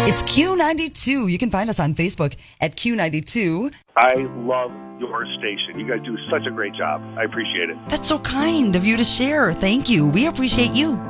It's Q92. You can find us on Facebook at Q92. I love your station. You guys do such a great job. I appreciate it. That's so kind of you to share. Thank you. We appreciate you.